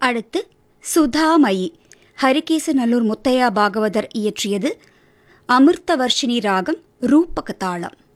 அடுத்து சுதாமயி, ஹரிகேசநல்லூர் முத்தையா பாகவதர் இயற்றியது. அமிர்தவர்ஷினி ராகம், ரூபக தாளம்.